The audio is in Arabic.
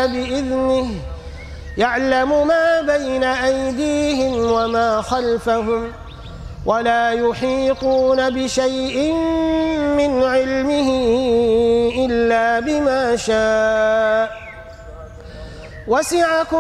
بإذنه يعلم ما بين أيديهم وما خلفهم ولا يحيطون بشيء من علمه إلا بما شاء وسع